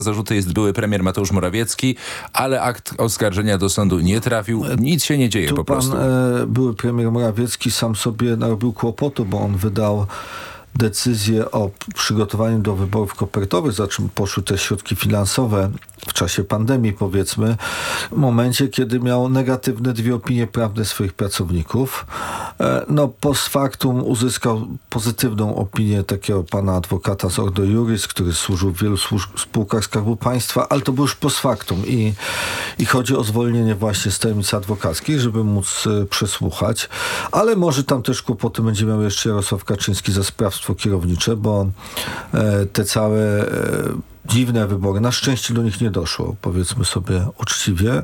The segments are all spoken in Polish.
zarzuty jest były premier Mateusz Morawiecki, ale akt oskarżenia do sądu nie trafił. Nic się nie dzieje Tu po prostu. Były premier Morawiecki sam sobie narobił kłopotu, bo on wydał decyzję o przygotowaniu do wyborów kopertowych, za czym poszły te środki finansowe w czasie pandemii, powiedzmy, w momencie, kiedy miał negatywne 2 opinie prawne swoich pracowników. No, post factum uzyskał pozytywną opinię takiego pana adwokata z Ordo Iuris, który służył w wielu spółkach Skarbu Państwa, ale to było już post factum i chodzi o zwolnienie właśnie z tajemnic adwokackich, żeby móc przesłuchać, ale może tam też kłopoty będzie miał jeszcze Jarosław Kaczyński za sprawstwo kierownicze, bo te całe dziwne wybory. Na szczęście do nich nie doszło, powiedzmy sobie uczciwie.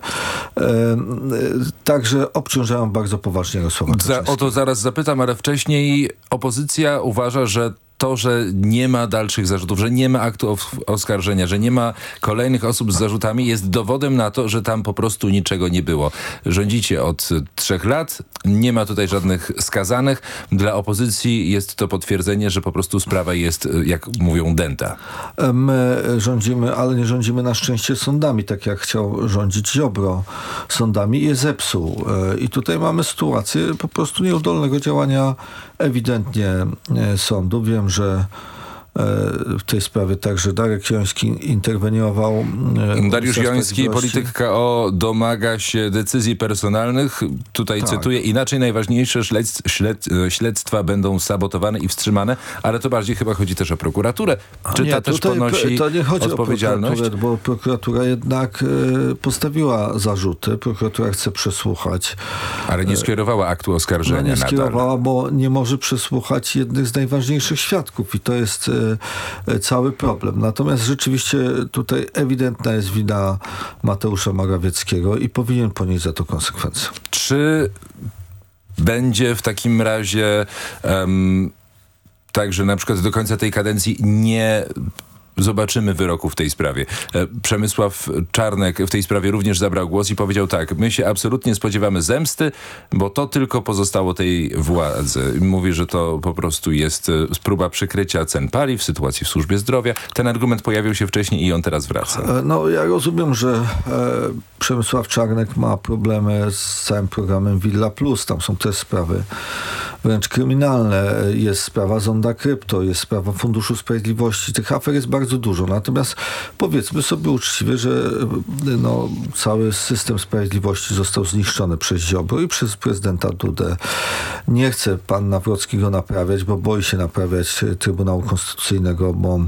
Także obciążają bardzo poważnie Jarosława Kaczyńskiego. O to zaraz zapytam, ale wcześniej opozycja uważa, że to, że nie ma dalszych zarzutów, że nie ma aktu oskarżenia, że nie ma kolejnych osób z zarzutami, jest dowodem na to, że tam po prostu niczego nie było. Rządzicie od 3 lat, nie ma tutaj żadnych skazanych. Dla opozycji jest to potwierdzenie, że po prostu sprawa jest, jak mówią, dęta. My rządzimy, ale nie rządzimy na szczęście sądami, tak jak chciał rządzić Ziobro sądami i je zepsuł. I tutaj mamy sytuację po prostu nieudolnego działania ewidentnie sądu. Wiem, że w tej sprawie także Darek Joński interweniował. Dariusz Joński, polityk KO, domaga się decyzji personalnych. Tutaj cytuję, inaczej najważniejsze śledztwa będą sabotowane i wstrzymane, ale to bardziej chyba chodzi też o prokuraturę. Czy ta też ponosi to nie chodzi odpowiedzialność? O bo prokuratura jednak postawiła zarzuty. Prokuratura chce przesłuchać. Ale nie skierowała aktu oskarżenia. Nie skierowała, bo nie może przesłuchać jednych z najważniejszych świadków i to jest cały problem. Natomiast rzeczywiście tutaj ewidentna jest wina Mateusza Morawieckiego i powinien ponieść za to konsekwencje. Czy będzie w takim razie tak, że na przykład do końca tej kadencji nie zobaczymy wyroku w tej sprawie? Przemysław Czarnek w tej sprawie również zabrał głos i powiedział tak: my się absolutnie spodziewamy zemsty, bo to tylko pozostało tej władzy. Mówi, że to po prostu jest próba przykrycia cen paliw, sytuacji w służbie zdrowia. Ten argument pojawił się wcześniej i on teraz wraca. No, ja rozumiem, że Przemysław Czarnek ma problemy z całym programem Villa Plus. Tam są też sprawy wręcz kryminalne. Jest sprawa Zonda Krypto, jest sprawa Funduszu Sprawiedliwości. Tych afer jest bardzo dużo. Natomiast powiedzmy sobie uczciwie, że cały system sprawiedliwości został zniszczony przez Ziobro i przez prezydenta Dudę. Nie chce pan Nawrocki go naprawiać, bo boi się naprawiać Trybunału Konstytucyjnego, bo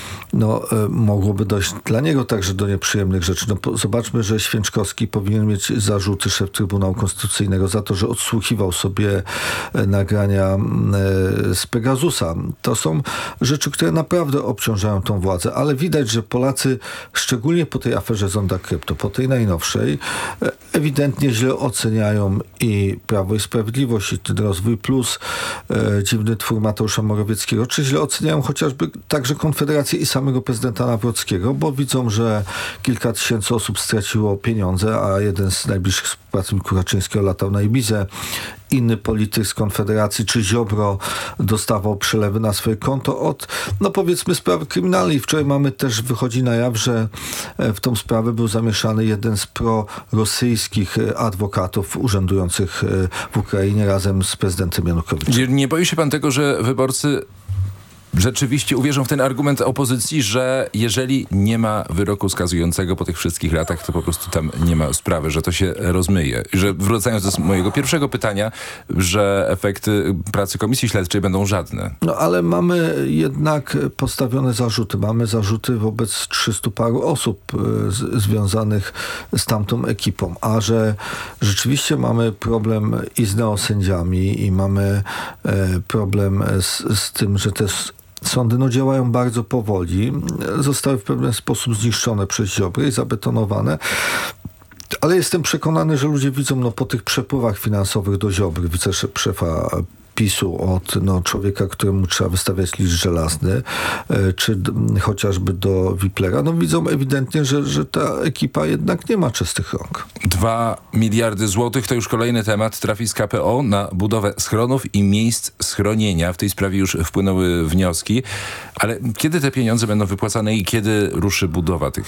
mogłoby dojść dla niego także do nieprzyjemnych rzeczy. Zobaczmy, że Święczkowski powinien mieć zarzuty, szef Trybunału Konstytucyjnego, za to, że odsłuchiwał sobie nagrania z Pegasusa. To są rzeczy, które naprawdę obciążają tą władzę, ale widać, że Polacy, szczególnie po tej aferze Zonda Krypto, po tej najnowszej, ewidentnie źle oceniają i Prawo i Sprawiedliwość, i ten Rozwój Plus, dziwny twór Mateusza Morawieckiego, czy źle oceniają chociażby także Konfederację i samego prezydenta Nawrockiego, bo widzą, że kilka tysięcy osób straciło pieniądze, a jeden z najbliższych współpracowników Kaczyńskiego latał na Ibizę. Inny polityk z Konfederacji czy Ziobro dostawał przelewy na swoje konto od, powiedzmy, sprawy kryminalnej. Wczoraj wychodzi na jaw, że w tą sprawę był zamieszany jeden z prorosyjskich adwokatów urzędujących w Ukrainie razem z prezydentem Janukowiczem. Nie boi się pan tego, że wyborcy rzeczywiście uwierzą w ten argument opozycji, że jeżeli nie ma wyroku skazującego po tych wszystkich latach, to po prostu tam nie ma sprawy, że to się rozmyje. Że wracając do mojego pierwszego pytania, że efekty pracy Komisji Śledczej będą żadne. Ale mamy jednak postawione zarzuty. Mamy zarzuty wobec 300 paru osób związanych z tamtą ekipą. A że rzeczywiście mamy problem i z neosędziami i mamy problem z tym, że te sądy działają bardzo powoli. Zostały w pewien sposób zniszczone przez Ziobry i zabetonowane. Ale jestem przekonany, że ludzie widzą po tych przepływach finansowych do Ziobry, wiceszefa PiS-u od człowieka, któremu trzeba wystawiać list żelazny, czy chociażby do Wiplera, widzą ewidentnie, że ta ekipa jednak nie ma czystych rąk. 2 miliardy złotych to już kolejny temat. Trafi z KPO na budowę schronów i miejsc schronienia. W tej sprawie już wpłynęły wnioski. Ale kiedy te pieniądze będą wypłacane i kiedy ruszy budowa tych